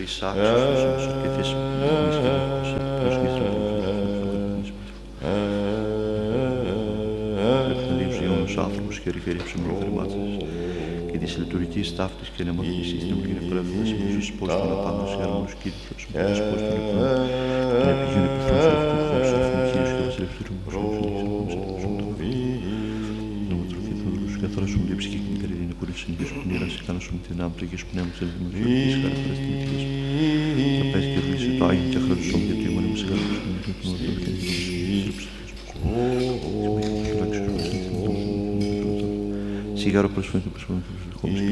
και της λειτουργικής ταύτης και νεμότητης στην εμπλήρη πρέφοντας με ζήσεις πώς τον απάνω σε αρμούς κήρυκος με τις πώς τον επάνω και να πηγαίνουν επιθρόν σε αυτούς τους αφημικίες και τα ελευθερούν νομοτροφή θα δρούς και θα ράσουν λήψη και την καρδίνη που ρίσουν και σου πνήρας και κάνασουν την άμπληκες πνεύμους της δημοσιογραφικής χαρακτηριστικής θα πες και ρλύσει το Άγιο και αχραντουσόν γιατί εγώ είμαι σε χαρακτηριστική και την όρθο και την σιγάρο προσφέρει